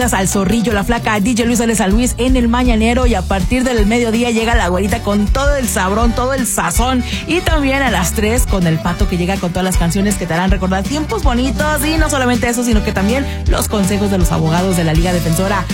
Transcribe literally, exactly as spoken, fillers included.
al Zorrillo, la Flaca, D J Luis Alex San Luis en el Mañanero, y a partir del mediodía llega la Güerita con todo el sabrón, todo el sazón, y también a las tres con el Pato, que llega con todas las canciones que te harán recordar tiempos bonitos, y no solamente eso, sino que también los consejos de los abogados de la Liga Defensora